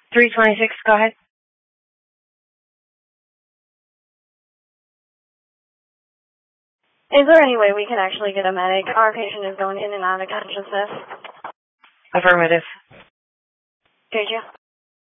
326, go ahead. Is there any way we can actually get a medic? Our patient is going in and out of consciousness. Affirmative. Did you?